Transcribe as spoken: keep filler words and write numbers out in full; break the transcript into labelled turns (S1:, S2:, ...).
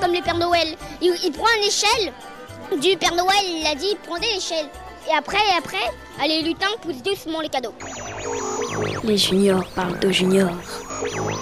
S1: comme les Pères Noël. Il, il prend une échelle du Père Noël, il a dit, prends des échelles. Et après, et après, allez, lutin, pousse doucement les cadeaux.
S2: Les juniors parlent de juniors.